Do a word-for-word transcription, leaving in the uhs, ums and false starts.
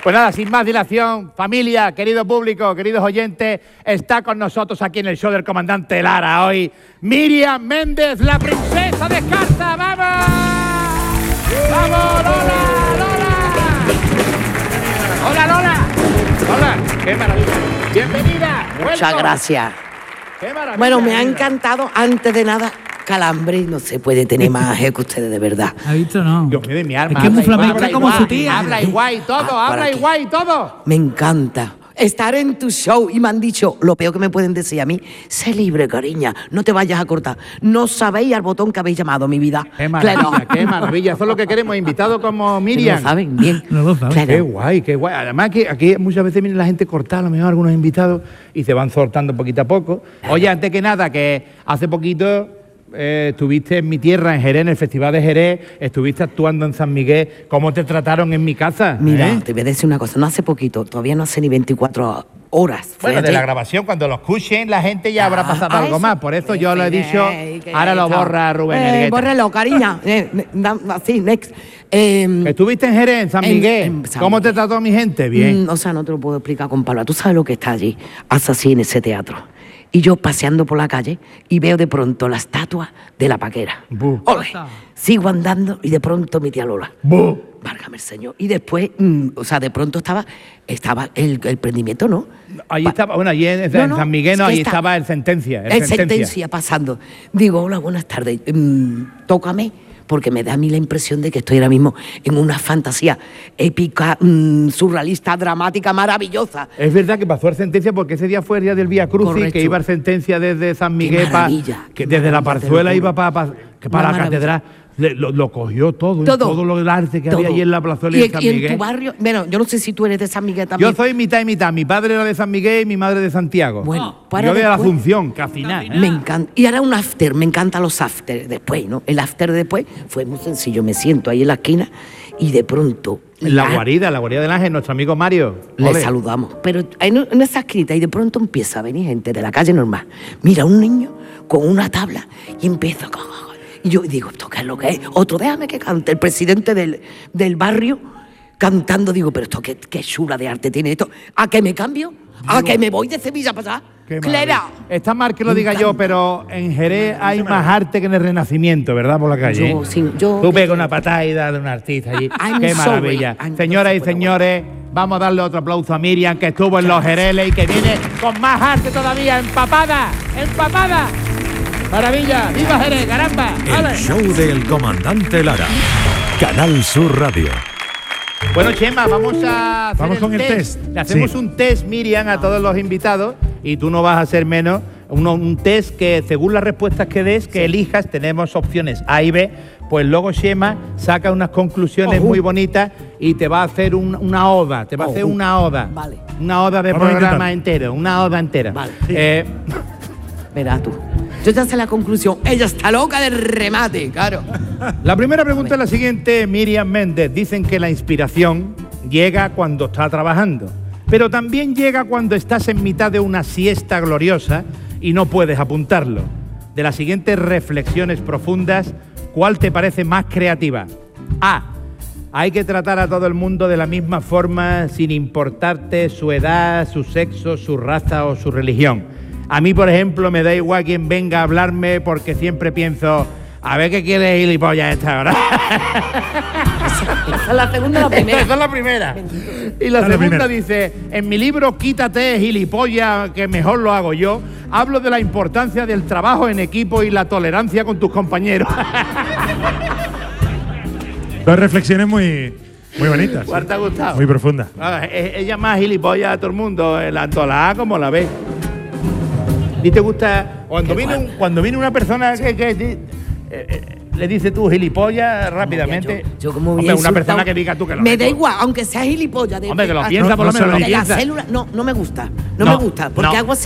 Pues nada, sin más dilación, familia, querido público, queridos oyentes, está con nosotros aquí en el show del comandante Lara hoy Miriam Méndez, la princesa de Escarza. ¡Vamos! ¡Vamos, Lola! ¡Lola! ¡Hola, Lola! ¡Hola! ¡Qué maravilla! ¡Bienvenida! Muchas ¡Welcome! gracias. ¡Qué maravilla! Bueno, me ha encantado, antes de nada, Calambre, no se puede tener más que ustedes, de verdad. ¿Ha visto? No. Dios mío de mi alma. Es que es muy habla flamenca igual, como habla su igual, tía. Habla igual y todo, Ah, para habla aquí. igual y todo. Me encanta estar en tu show y me han dicho, lo peor que me pueden decir a mí, sé libre, cariña, no te vayas a cortar. No sabéis al botón que habéis llamado, mi vida. Qué maravilla, Claro. qué maravilla. Eso es lo que queremos, invitados como Que Miriam. lo saben bien. No lo saben. Claro. Qué guay, qué guay. Además que aquí muchas veces viene la gente cortada, a lo mejor algunos invitados, y se van soltando poquito a poco. Oye, antes que nada, que hace poquito eh, estuviste en mi tierra, en Jerez, en el Festival de Jerez, estuviste actuando en San Miguel. ¿Cómo te trataron en mi casa? Mira, ¿Eh? te voy a decir una cosa, no hace poquito, todavía no hace ni veinticuatro horas. Fue Bueno, de ayer. la grabación, cuando lo escuchen, la gente ya habrá Ah, pasado ah, algo eso. más. Por eso yo lo he Sí, dicho, eh, que ahora lo esto. borra Rubén Eh, Ergueta. bórralo, cariña. Eh, ne- da- así, next. Eh, Estuviste en Jerez, en San En- Miguel. en San ¿Cómo te Miguel. trató mi gente? Bien. Mm, o sea, no te lo puedo explicar con palabras. Tú sabes lo que está allí, hace así en ese teatro. Y yo paseando por la calle y veo de pronto la estatua de la paquera. Bu. Ole, sigo andando y de pronto mi tía Lola. Bu. Válgame el Señor. Y después, mm, o sea, de pronto estaba, estaba el, el prendimiento, ¿no? Allí Pa- estaba, bueno, allí en, en No, no, San Miguel, no, es que allí está- estaba el sentencia. El El sentencia. sentencia pasando. Digo, hola, buenas tardes. Mm, tócame, porque me da a mí la impresión de que estoy ahora mismo en una fantasía épica, mm, surrealista, dramática, maravillosa. Es verdad que pasó el sentencia porque ese día fue el día del Vía Crucis, Correcto. que iba el sentencia desde San Miguel, pa- maravilla, que qué desde la maravilla, te lo Parzuela juro. iba para para Una la maravilla. catedral. Le- lo, lo cogió todo, Todo. todo lo del arte que Todo. había allí en la plazuela y, y, en San y en Miguel. tu barrio, bueno, yo no sé si tú eres de San Miguel también. Yo soy mitad y mitad. Mi padre era de San Miguel y mi madre de Santiago. Bueno, para yo de la después- Asunción, casi nada. ¿eh? Me encanta. Y ahora un after, me encantan los after después, ¿no? El after después fue muy sencillo. Me siento ahí en la esquina y de pronto. En la ah, guarida, la guarida del Ángel, nuestro amigo Mario. Le Ole. saludamos. Pero en, en esa escrita y de pronto empieza a venir gente de la calle normal. Mira, un niño con una tabla y empieza a... Y yo digo, ¿esto qué es lo que es? Otro, déjame que cante. El presidente del, del barrio cantando. Digo, pero esto qué, qué chula de arte tiene esto. ¿A qué me cambio? ¿A qué me voy de Sevilla para allá? Qué Clara. maravilla. Está mal que lo Me diga yo, encanta. pero en Jerez hay más arte que en el Renacimiento, ¿verdad? Por la calle. Yo, ¿eh? sí, yo- Tú pegas una patada y das de un artista allí. I'm Qué sorry. maravilla. I'm Señoras y sorry, señores, vamos a darle otro aplauso a Miriam, que estuvo en los Jereles y que viene con más arte todavía. ¡Empapada! ¡Empapada! ¡Maravilla! ¡Viva Jerez, caramba! El ¡Ale! show del comandante Lara. Canal Sur Radio. Bueno, Chema, vamos a hacer Vamos con el test. Le hacemos Sí. un test, Miriam, a todos los invitados y tú no vas a ser menos. Uno- un test que, según las respuestas que des, que elijas, tenemos opciones A y B. Pues luego Chema saca unas conclusiones Ojú. muy bonitas y te va a hacer un- una oda. Te va a hacer Ojú. una oda. Vale. Una oda de Vamos a programa intentar. entero. Una oda entera. Vale. Eh, Verás tú. Yo ya sé la conclusión. Ella está loca del remate, claro. La primera pregunta es la siguiente, Miriam Méndez. Dicen que la inspiración llega cuando está trabajando, pero también llega cuando estás en mitad de una siesta gloriosa y no puedes apuntarlo. De las siguientes reflexiones profundas, ¿cuál te parece más creativa? A. Hay que tratar a todo el mundo de la misma forma sin importarte su edad, su sexo, su raza o su religión. A mí, por ejemplo, me da igual quien venga a hablarme porque siempre pienso, a ver qué quiere gilipollas esta hora. Esa es la segunda o la primera. Esa es la primera. Y la Esa es la segunda primera. dice, en mi libro Quítate, gilipollas, que mejor lo hago yo, hablo de la importancia del trabajo en equipo y la tolerancia con tus compañeros. Dos reflexiones muy, muy bonitas. ¿Cuál te ha gustado? Muy profundas. Ah, e- ella más gilipollas a todo el mundo, eh, tanto la A como la B. ¿Y te gusta cuando Qué viene, un- guay. cuando viene una persona que, que di- eh, eh, le dice tú gilipollas rápidamente? Yo, yo como Hombre, bien una persona insultado, que diga tú que lo me ves, da pues. igual, aunque sea gilipollas. de- Hombre, que lo de- piensa, por lo no menos se lo lo de la piensa. célula, no, no me gusta. No, No, me gusta, porque no. hago así.